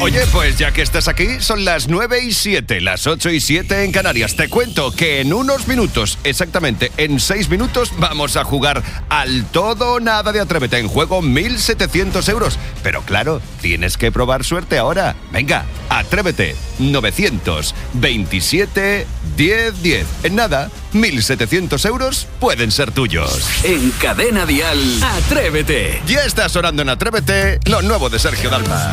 Oye, pues ya que estás aquí, son las 9:07, las 8:07 en Canarias. Te cuento que en unos minutos, exactamente en 6 minutos, vamos a jugar al todo o nada de Atrévete. En juego 1.700 euros. Pero claro, tienes que probar suerte ahora. Venga, Atrévete. 927 1010. En nada, 1.700 euros pueden ser tuyos. En Cadena Dial, Atrévete. Ya está sonando en Atrévete lo nuevo de Sergio Dalma.